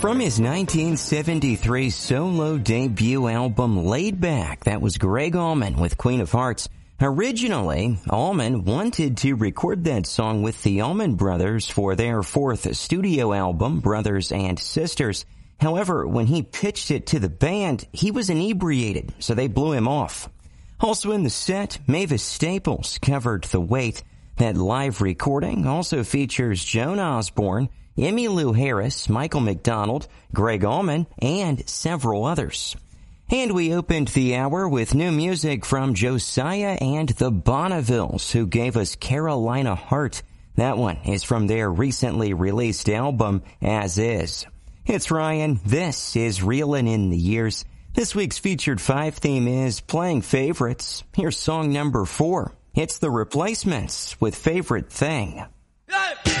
From his 1973 solo debut album Laid Back, that was Gregg Allman with Queen of Hearts. Originally, Allman wanted to record that song with the Allman Brothers for their fourth studio album, Brothers and Sisters. However, when he pitched it to the band, he was inebriated, so they blew him off. Also in the set, Mavis Staples covered The Weight. That live recording also features Joan Osborne, Emmylou Harris, Michael McDonald, Gregg Allman, and several others. And we opened the hour with new music from Josiah and the Bonnevilles, who gave us Carolina Heart. That one is from their recently released album, As Is. It's Ryan. This is Reelin' in the Years. This week's Featured 5 theme is Playing Favorites. Here's song number 4. It's The Replacements with Favorite Thing. Hey!